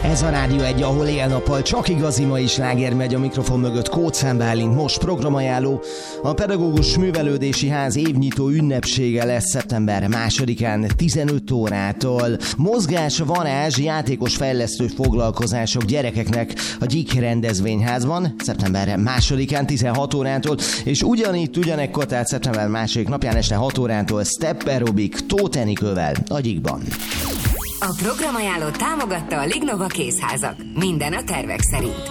Ez a Rádió 1, ahol éjjel-nappal csak igazi mai sláger megy, a mikrofon mögött Kóczán Bálint. Most programajánló: a Pedagógus Művelődési Ház évnyitó ünnepsége lesz szeptember 2-án 15 órától. Mozgás, varázs, játékos fejlesztő foglalkozások gyerekeknek a Gyik rendezvényházban szeptember 2-án 16 órától, és ugyanekkor, tehát szeptember 2. napján este 6 órától step aerobik Tóth Enikővel a Gyikban. A programajánlót támogatta a Lignova Kézházak. Minden a tervek szerint.